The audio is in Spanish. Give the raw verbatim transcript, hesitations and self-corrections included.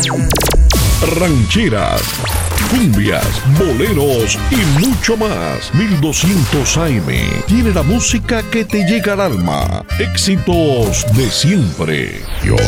Rancheras, cumbias, boleros y mucho más. mil doscientos A M tiene la música que te llega al alma. Éxitos de siempre. Y hoy